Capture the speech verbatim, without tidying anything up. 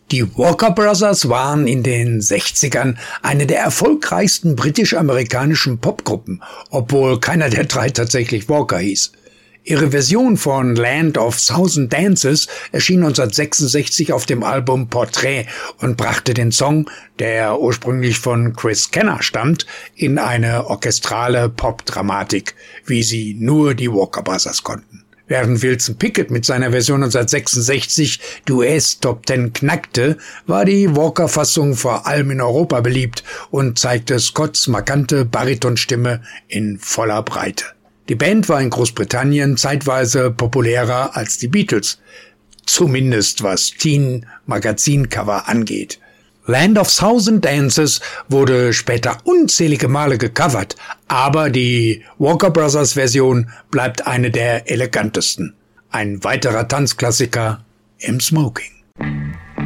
Die Walker Brothers waren in den sechzigern eine der erfolgreichsten britisch-amerikanischen Popgruppen, obwohl keiner der drei tatsächlich Walker hieß. Ihre Version von Land of Thousand Dances erschien neunzehnhundertsechsundsechzig auf dem Album Portrait und brachte den Song, der ursprünglich von Chris Kenner stammt, in eine orchestrale Pop-Dramatik, wie sie nur die Walker Brothers konnten. Während Wilson Pickett mit seiner Version neunzehnhundertsechsundsechzig die U S-Top Ten knackte, war die Walker-Fassung vor allem in Europa beliebt und zeigte Scotts markante Baritonstimme in voller Breite. Die Band war in Großbritannien zeitweise populärer als die Beatles, zumindest was Teen-Magazin-Cover angeht. Land of Thousand Dances wurde später unzählige Male gecovert, aber die Walker Brothers Version bleibt eine der elegantesten. Ein weiterer Tanzklassiker im Smoking.